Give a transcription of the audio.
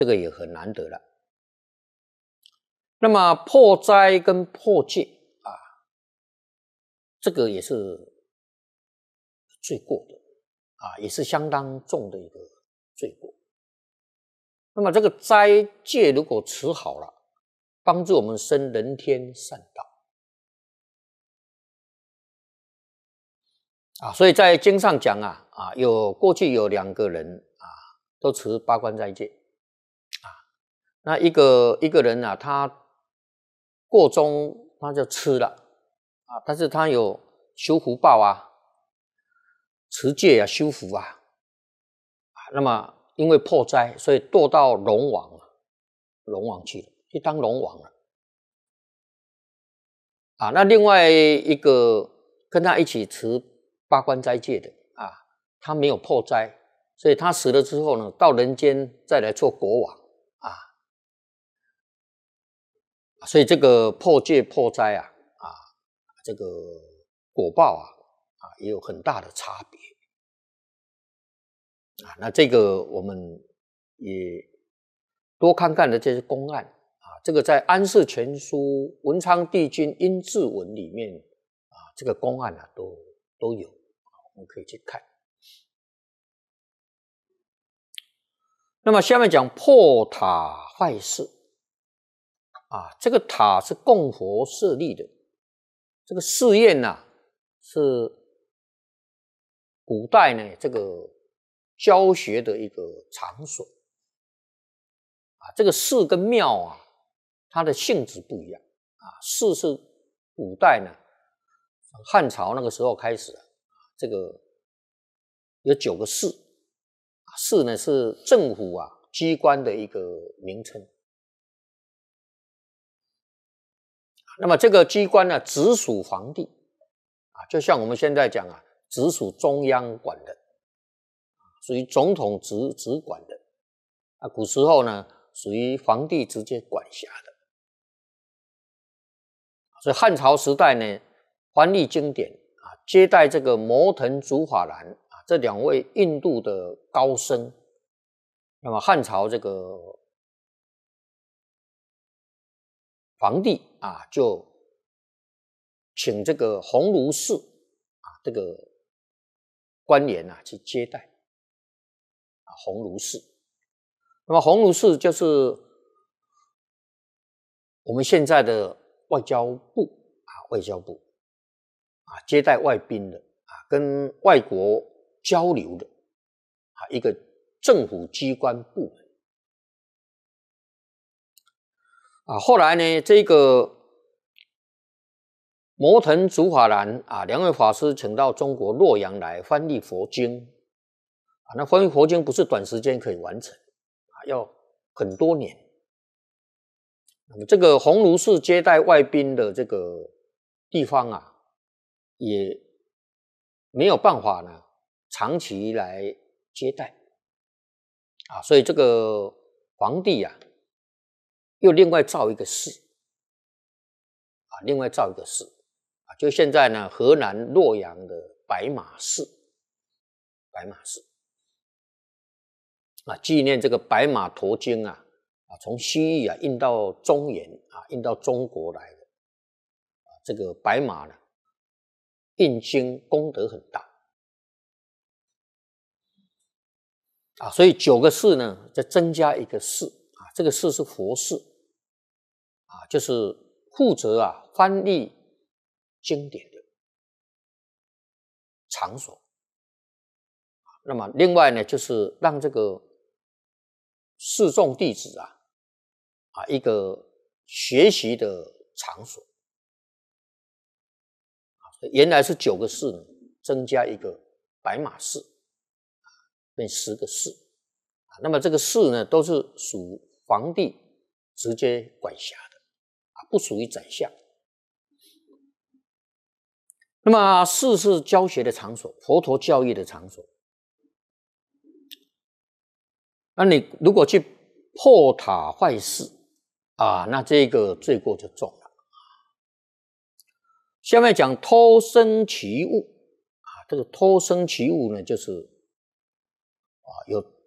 这个也很难得了。那么破斋跟破戒啊，这个也是罪过的啊，也是相当重的一个罪过。那么这个斋戒如果持好了，帮助我们生人天善道啊，所以在经上讲啊，过去有2个人啊，都持8关斋戒啊。那一个人啊，他过中他就吃了啊，但是他有修福报啊，持戒啊，修福啊，那么因为破斋，所以堕到龙王去了，去当龙王了啊。那另外一个跟他一起持8关斋戒的啊，他没有破斋，所以他死了之后呢，到人间再来做国王啊。所以这个破戒破斋啊，这个果报啊也有很大的差别啊。那这个我们也多看看的这些公案啊，这个在《安世全书》文昌帝君阴骘文里面啊，这个公案啊都有，我们可以去看。那么下面讲破塔坏寺啊，这个塔是供佛设立的，这个寺院啊是古代呢这个教学的一个场所啊。这个寺跟庙啊，它的性质不一样啊。寺是古代呢，汉朝那个时候开始这个有9个寺，寺呢是政府机关的一个名称。那么这个机关呢，直属皇帝啊，就像我们现在讲直属中央管的，属于总统直管的啊。古时候呢，属于皇帝直接管辖的。所以汉朝时代呢，翻译经典接待这个摩腾竺法兰这2位印度的高僧。那么汉朝这个皇帝就请这个鸿胪寺这个官员去接待鸿胪寺。那么鸿胪寺就是我们现在的外交部接待外宾的跟外国交流的一个政府机关部门后来呢，这个摩腾竺法兰2位法师请到中国洛阳来翻译佛经那翻译佛经不是短时间可以完成要很多年。那么这个鸿胪寺接待外宾的这个地方也没有办法呢长期来接待所以这个皇帝又另外造一个寺就现在呢河南洛阳的白马寺纪念这个白马驮经从西域运到中原运到中国来的这个白马呢运经功德很大所以9个寺呢再增加一个寺这个寺是佛寺就是负责翻译经典的场所。那么另外呢，就是让这个寺众弟子一个学习的场所原来是9个寺呢，增加一个白马寺变10个寺那么这个寺呢都是属皇帝直接管辖的不属于宰相。那么寺是教学的场所，佛陀教育的场所。那你如果去破塔坏寺那这个罪过就重了。下面讲偷生其物这个偷生其物呢，就是有